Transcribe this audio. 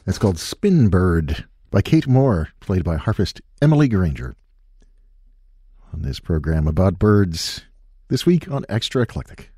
It's called Spin Bird by Kate Moore, played by harpist Emily Granger. On this program about birds, this week on Extra Eclectic.